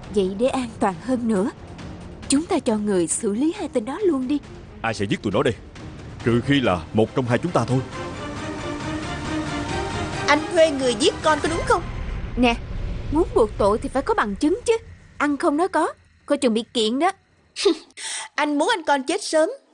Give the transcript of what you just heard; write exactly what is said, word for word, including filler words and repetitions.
Vậy để an toàn hơn nữa, chúng ta cho người xử lý hai tên đó luôn đi. Ai sẽ giết tụi nó đây? Trừ khi là một trong hai chúng ta thôi. Anh thuê người giết con có đúng không? Nè, muốn buộc tội thì phải có bằng chứng chứ. Ăn không nói có, coi chừng bị kiện đó. Anh muốn anh con chết sớm,